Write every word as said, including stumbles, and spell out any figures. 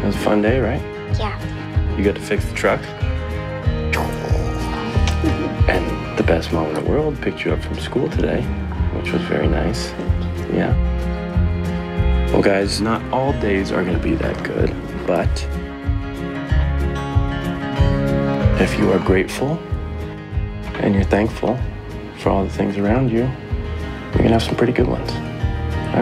It was a fun day, right? Yeah. You got to fix the truck. And the best mom in the world picked you up from school today, which was very nice. Yeah. Well, guys, not all days are going to be that good, but if you are grateful and you're thankful for all the things around you, you're going to have some pretty good ones.